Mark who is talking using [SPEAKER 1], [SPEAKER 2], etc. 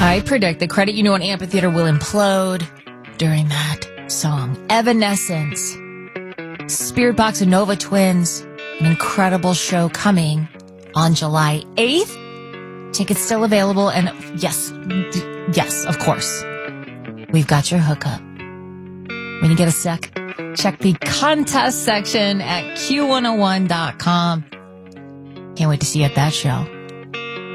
[SPEAKER 1] I predict the Credit Union Amphitheater will implode during that song. Evanescence, Spirit Box and Nova Twins, an incredible show coming on July 8th. Tickets still available, and yes, of course, we've got your hookup. When you get a sec, check the contest section at Q101.com. Can't wait to see you at that show.